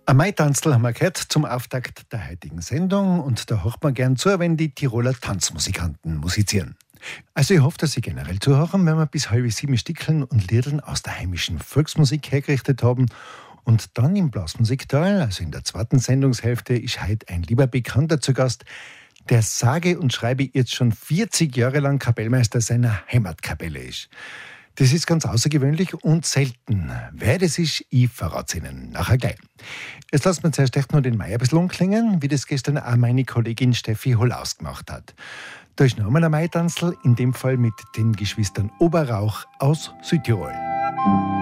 Ein Maitanzl haben wir gehört zum Auftakt der heutigen Sendung und da hört man gern zu, wenn die Tiroler Tanzmusikanten musizieren. Also ich hoffe, dass Sie generell zuhören, wenn wir bis 6:30 Stickeln und Liedern aus der heimischen Volksmusik hergerichtet haben. Und dann im Blasmusikteil, also in der zweiten Sendungshälfte, ist heute ein lieber Bekannter zu Gast, der sage und schreibe jetzt schon 40 Jahre lang Kapellmeister seiner Heimatkapelle ist. Das ist ganz außergewöhnlich und selten. Wer das ist, ich verrate es Ihnen nachher gleich. Jetzt lassen wir zuerst echt noch den Mai ein bisschen umklingen, wie das gestern auch meine Kollegin Steffi Holaus gemacht hat. Da ist noch einmal ein Maitanzl, in dem Fall mit den Geschwistern Oberrauch aus Südtirol.